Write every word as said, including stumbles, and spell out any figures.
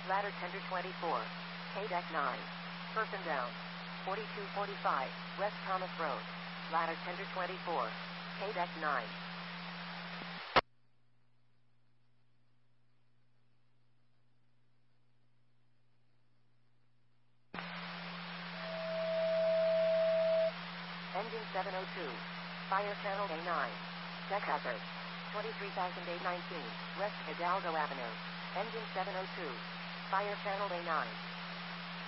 Ladder tender twenty-four. K-Deck nine. Person down. forty-two forty-five, West Thomas Road. Ladder tender twenty-four. K-Deck nine. Engine seven oh two. Fire channel A nine. Check hazard. twenty-three thousand eight hundred nineteen, West Hidalgo Avenue. Engine seven oh two. Fire channel A nine.